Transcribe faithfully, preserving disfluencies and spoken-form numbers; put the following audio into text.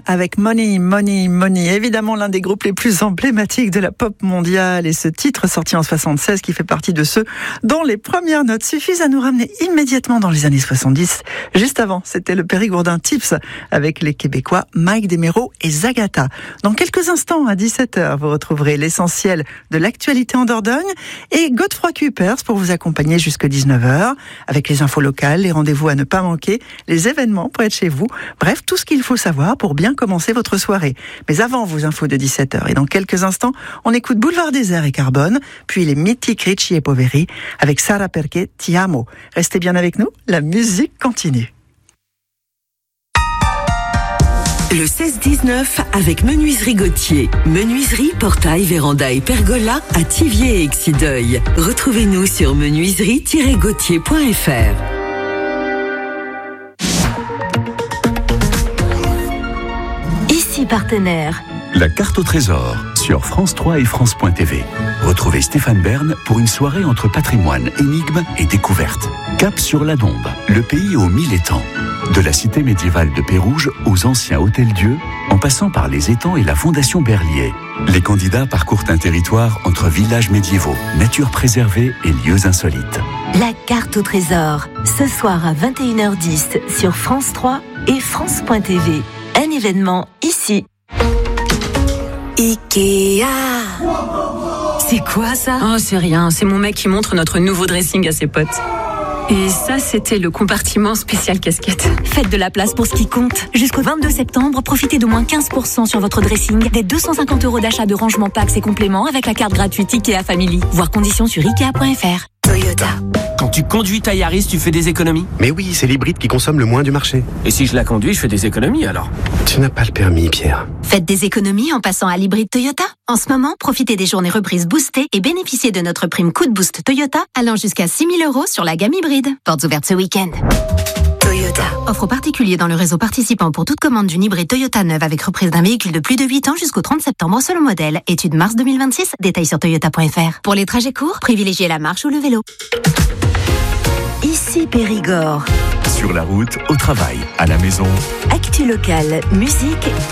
avec Money, Money, Money. Évidemment, l'un des groupes les plus emblématiques de la pop mondiale. Et ce titre, sorti en soixante-seize, qui fait partie de ceux dont les premières notes suffisent à nous ramener immédiatement dans les années soixante-dix. Juste avant, c'était le Périgourdin Tips avec les Québécois Mike Desméraud et Zagata. Dans quelques instants, à dix-sept heures, vous retrouverez l'essentiel de l'actualité en Dordogne et Godefroy Cupers pour vous accompagner jusqu'à dix-neuf heures avec les infos locales, les rendez-vous à ne pas manquer, les événements près de chez vous. Bref, tout ce qu'il faut savoir pour bien commencer votre soirée. Mais avant vos infos de dix-sept heures et dans quelques instants, on écoute Boulevard Désert et Carbone, puis les mythiques Ricci et Poveri avec Sara Perché Ti Amo. Restez bien avec nous, la musique continue. Le seize dix-neuf avec Menuiserie Gauthier. Menuiserie, portail, véranda et pergola à Thiviers et Exideuil. Retrouvez-nous sur menuiserie tiret gauthier point f r. Ici partenaire. La carte au trésor sur France trois et France point T V. Retrouvez Stéphane Bern pour une soirée entre patrimoine, énigmes et découvertes. Cap sur la Dombe, le pays aux mille étangs. De la cité médiévale de Pérouge aux anciens hôtels-dieux, en passant par les étangs et la fondation Berlier. Les candidats parcourent un territoire entre villages médiévaux, nature préservée et lieux insolites. La carte au trésor, ce soir à vingt et une heures dix sur France trois et France point T V. Un événement ici. Ikea. C'est quoi ça? Oh, c'est rien, c'est mon mec qui montre notre nouveau dressing à ses potes. Et ça, c'était le compartiment spécial casquette. Faites de la place pour ce qui compte. Jusqu'au vingt-deux septembre, profitez d'au moins quinze pour cent sur votre dressing, des deux cent cinquante euros d'achat de rangement packs et compléments avec la carte gratuite Ikea Family. Voir conditions sur ikea point f r. Toyota. Quand tu conduis ta Yaris, tu fais des économies? Mais oui, c'est l'hybride qui consomme le moins du marché. Et si je la conduis, je fais des économies alors? Tu n'as pas le permis, Pierre. Faites des économies en passant à l'hybride Toyota. En ce moment, profitez des journées reprises boostées et bénéficiez de notre prime coup de boost Toyota allant jusqu'à six mille euros sur la gamme hybride. Portes ouvertes ce week-end. Toyota. Offre particulier dans le réseau participant pour toute commande d'une hybride Toyota neuve avec reprise d'un véhicule de plus de huit ans jusqu'au trente septembre selon modèle. Étude mars deux mille vingt-six. Détails sur toyota point f r. Pour les trajets courts, privilégiez la marche ou le vélo. Ici Périgord. Sur la route, au travail, à la maison. Actu locale, musique